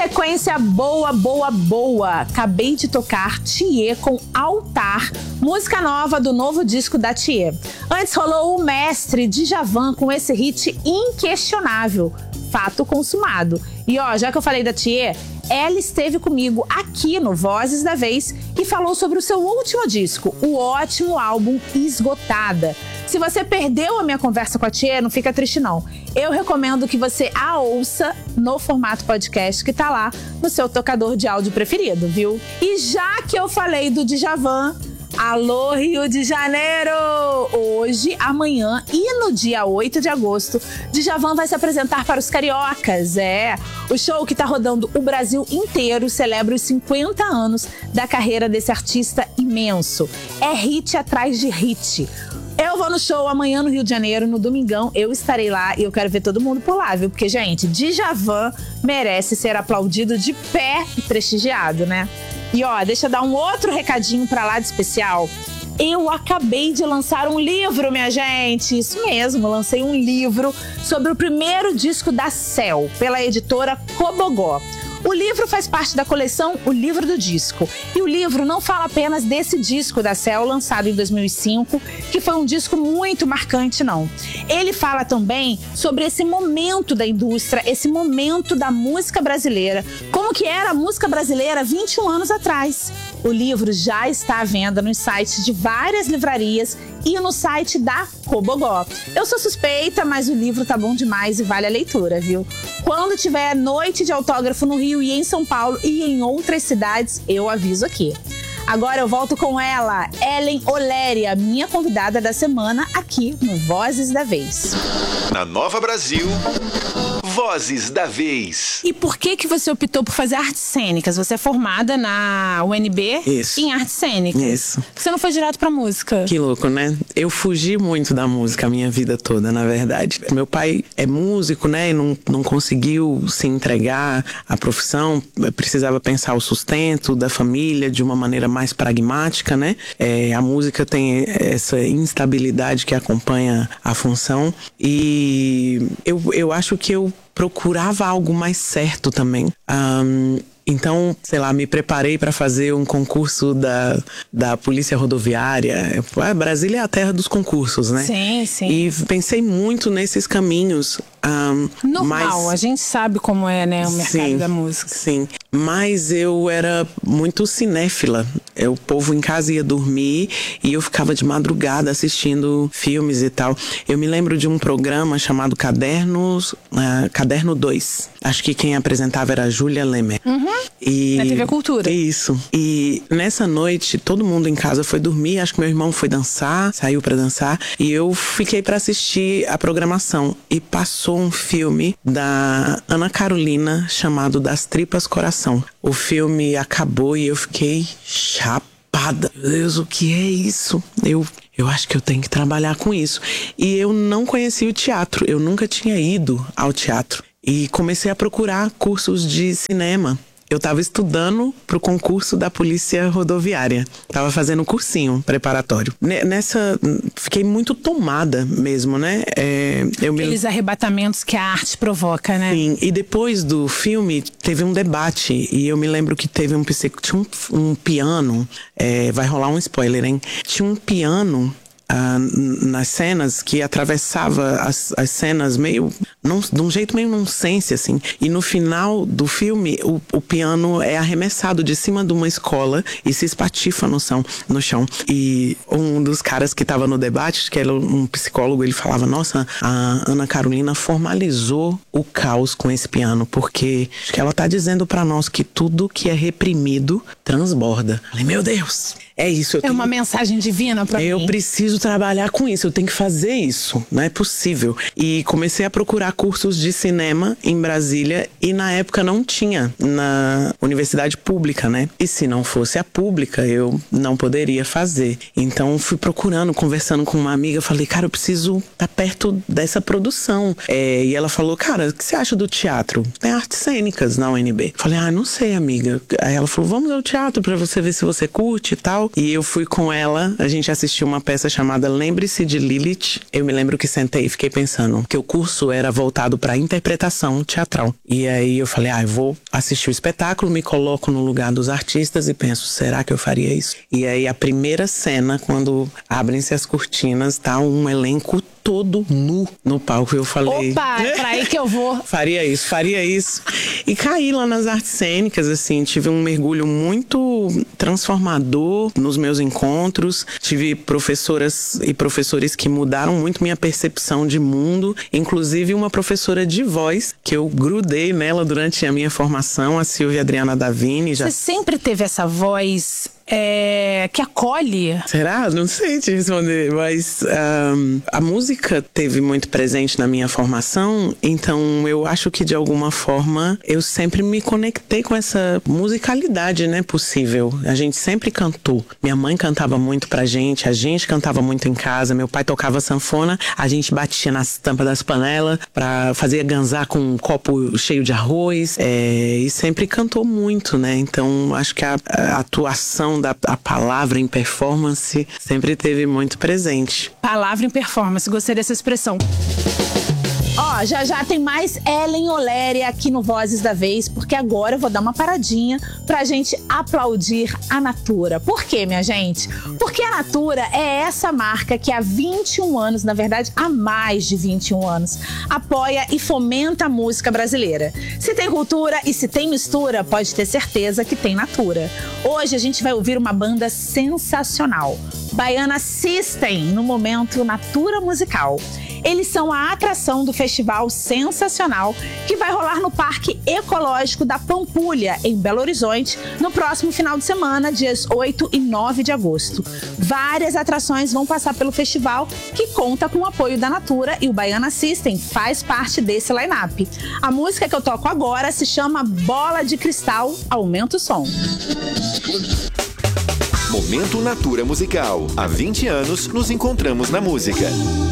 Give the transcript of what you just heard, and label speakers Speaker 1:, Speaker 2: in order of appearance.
Speaker 1: sequência boa, boa, boa. Acabei de tocar Thier com Altar, música nova do novo disco da Thier. Antes rolou o mestre Djavan com esse hit inquestionável, Fato Consumado. E ó, já que eu falei da Thier, ela esteve comigo aqui no Vozes da Vez e falou sobre o seu último disco, o ótimo álbum Esgotada. Se você perdeu a minha conversa com a Thier, não fica triste não. Eu recomendo que você a ouça no formato podcast que tá lá no seu tocador de áudio preferido, viu? E já que eu falei do Djavan, alô Rio de Janeiro! Hoje, amanhã e no dia 8 de agosto, Djavan vai se apresentar para os cariocas. O show que tá rodando o Brasil inteiro celebra os 50 anos da carreira desse artista imenso. É hit atrás de hit. Eu vou no show amanhã no Rio de Janeiro, no domingão, eu estarei lá e eu quero ver todo mundo por lá, viu? Porque, gente, Djavan merece ser aplaudido de pé e prestigiado, né? E ó, deixa eu dar um outro recadinho pra lá de especial. Eu acabei de lançar um livro, minha gente. Isso mesmo, lancei um livro sobre o primeiro disco da Céu, pela editora Cobogó. O livro faz parte da coleção O Livro do Disco. E o livro não fala apenas desse disco da Céu, lançado em 2005, que foi um disco muito marcante, não. Ele fala também sobre esse momento da indústria, esse momento da música brasileira, como que era a música brasileira 21 anos atrás. O livro já está à venda nos sites de várias livrarias e no site da Cobogó. Eu sou suspeita, mas o livro tá bom demais e vale a leitura, viu? Quando tiver noite de autógrafo no Rio e em São Paulo e em outras cidades, eu aviso aqui. Agora eu volto com ela, Ellen Oléria, minha convidada da semana aqui no Vozes da Vez.
Speaker 2: Na Nova Brasil, Vozes da Vez.
Speaker 1: E por que você optou por fazer artes cênicas? Você é formada na UNB em artes cênicas.
Speaker 3: Isso.
Speaker 1: Você não foi direto pra música?
Speaker 3: Que louco, né? Eu fugi muito da música a minha vida toda, na verdade. Meu pai é músico, né? E não conseguiu se entregar à profissão. Precisava pensar o sustento da família de uma maneira mais pragmática, né? A música tem essa instabilidade que acompanha a função. E eu acho que eu procurava algo mais certo também. Então, sei lá, me preparei para fazer um concurso da Polícia Rodoviária. Brasília é a terra dos concursos, né?
Speaker 1: Sim, sim.
Speaker 3: E pensei muito nesses caminhos.
Speaker 1: Normal, a gente sabe como é, né, o mercado da música.
Speaker 3: Sim, mas eu era muito cinéfila. O povo em casa ia dormir e eu ficava de madrugada assistindo filmes e tal. Eu me lembro de um programa chamado Caderno 2. Acho que quem apresentava era a Júlia Lemer.
Speaker 1: Na TV Cultura.
Speaker 3: Isso. E nessa noite, todo mundo em casa foi dormir. Acho que meu irmão foi dançar, saiu pra dançar. E eu fiquei pra assistir a programação. E passou um filme da Ana Carolina chamado Das Tripas Coração. O filme acabou e eu fiquei chapada. Meu Deus, o que é isso? Eu acho que eu tenho que trabalhar com isso. E eu não conhecia o teatro. Eu nunca tinha ido ao teatro. E comecei a procurar cursos de cinema. Eu estava estudando para o concurso da Polícia Rodoviária. Estava fazendo um cursinho preparatório. Fiquei muito tomada mesmo, né?
Speaker 1: Aqueles arrebatamentos que a arte provoca, né?
Speaker 3: Sim, e depois do filme teve um debate. E eu me lembro que teve tinha um piano. Vai rolar um spoiler, hein? Tinha um piano nas cenas que atravessava as cenas de um jeito meio nonsense, assim. E no final do filme, o piano é arremessado de cima de uma escola e se espatifa no chão. E um dos caras que estava no debate, que era um psicólogo, ele falava: nossa, a Ana Carolina formalizou o caos com esse piano, porque acho que ela tá dizendo pra nós que tudo que é reprimido transborda. Eu falei, meu Deus, é isso.
Speaker 1: É uma mensagem divina pra mim.
Speaker 3: Eu preciso trabalhar com isso, eu tenho que fazer isso, não é possível. E comecei a procurar cursos de cinema em Brasília e na época não tinha na universidade pública, né? E se não fosse a pública, eu não poderia fazer. Então fui procurando, conversando com uma amiga, falei, cara, eu preciso estar perto dessa produção. E ela falou, cara, o que você acha do teatro? Tem artes cênicas na UNB. Falei, não sei, amiga. Aí ela falou, vamos ao teatro pra você ver se você curte e tal. e eu fui com ela, a gente assistiu uma peça chamada Lembre-se de Lilith. Eu me lembro que sentei e fiquei pensando que o curso era voltado para interpretação teatral. E aí eu falei, eu vou assistir o espetáculo, me coloco no lugar dos artistas e penso, será que eu faria isso? E aí a primeira cena, quando abrem-se as cortinas, tá um elenco todo nu no palco. Eu falei...
Speaker 1: Opa, é pra aí que eu vou.
Speaker 3: Faria isso. E caí lá nas artes cênicas, assim, tive um mergulho muito transformador nos meus encontros. Tive professoras e professores que mudaram muito minha percepção de mundo. Inclusive uma professora de voz, que eu grudei nela durante a minha formação, a Silvia Adriana Davini.
Speaker 1: Você sempre teve essa voz... que acolhe?
Speaker 3: Será? Não sei te responder, mas a música teve muito presente na minha formação, então eu acho que de alguma forma eu sempre me conectei com essa musicalidade, né, possível. A gente sempre cantou. Minha mãe cantava muito pra gente, a gente cantava muito em casa, meu pai tocava sanfona, a gente batia nas tampas das panelas pra fazer ganzar com um copo cheio de arroz, e sempre cantou muito, né? Então acho que a atuação a palavra em performance sempre teve muito presente.
Speaker 1: Palavra em performance, gostei dessa expressão. Já tem mais Ellen Oléria aqui no Vozes da Vez, porque agora eu vou dar uma paradinha pra gente aplaudir a Natura. Por quê, minha gente? Porque a Natura é essa marca que há 21 anos, na verdade, há mais de 21 anos, apoia e fomenta a música brasileira. Se tem cultura e se tem mistura, pode ter certeza que tem Natura. Hoje a gente vai ouvir uma banda sensacional, Baiana System, no momento Natura Musical. Eles são a atração do festival sensacional que vai rolar no Parque Ecológico da Pampulha, em Belo Horizonte, no próximo final de semana, dias 8 e 9 de agosto. Várias atrações vão passar pelo festival, que conta com o apoio da Natura, e o Baiana System faz parte desse line-up. A música que eu toco agora se chama Bola de Cristal. Aumenta o som.
Speaker 2: Momento Natura Musical. Há 20 anos nos encontramos na música.